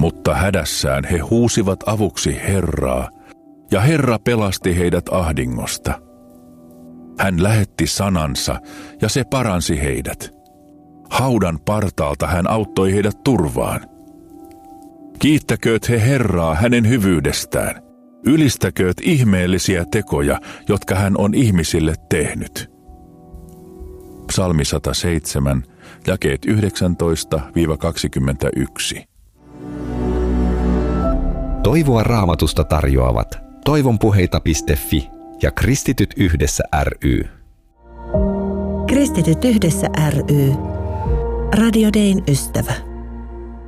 Mutta hädässään he huusivat avuksi Herraa, ja Herra pelasti heidät ahdingosta. Hän lähetti sanansa, ja se paransi heidät. Haudan partaalta hän auttoi heidät turvaan. Kiittäkööt he Herraa hänen hyvyydestään. Ylistäkööt ihmeellisiä tekoja, jotka hän on ihmisille tehnyt. Psalmi 107, jakeet 19-21. Toivoa Raamatusta tarjoavat toivonpuheita.fi ja Kristityt yhdessä ry. Kristityt yhdessä ry. Radio Dayn ystävä.